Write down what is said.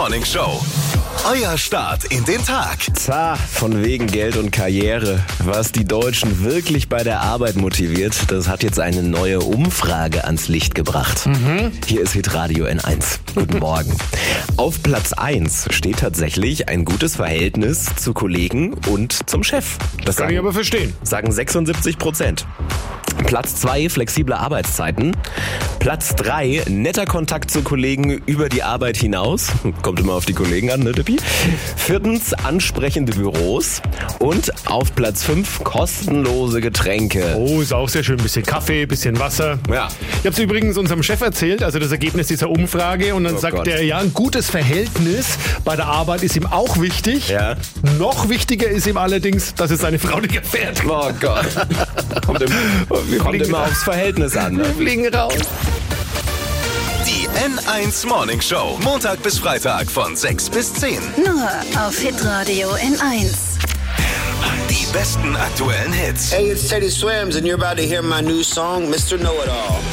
Morning Show. Euer Start in den Tag. Von wegen Geld und Karriere. Was die Deutschen wirklich bei der Arbeit motiviert, das hat jetzt eine neue Umfrage ans Licht gebracht. Hier ist Hitradio N1. Guten Morgen. Auf Platz 1 steht tatsächlich ein gutes Verhältnis zu Kollegen und zum Chef. Das Kann ich aber verstehen. sagen 76%. Platz 2, flexible Arbeitszeiten. Platz 3, netter Kontakt zu Kollegen über die Arbeit hinaus. Kommt immer auf die Kollegen an, ne, Dippi? 4, ansprechende Büros. Und auf Platz 5, kostenlose Getränke. Oh, ist auch sehr schön. Bisschen Kaffee, bisschen Wasser. Ja. Ich habe es übrigens unserem Chef erzählt, also das Ergebnis dieser Umfrage. Und dann sagt Gott. er, ja, ein gutes Verhältnis bei der Arbeit ist ihm auch wichtig. Ja. Noch wichtiger ist ihm allerdings, dass es seine Frau nicht erfährt. Oh Gott. Kommt immer aufs Verhältnis an, ne? Wir fliegen raus. Die N1 Morning Show. Montag bis Freitag von 6 bis 10. Nur auf Hitradio N1. Die besten aktuellen Hits. Hey, it's Teddy Swims, and you're about to hear my new song, Mr. Know-It-All.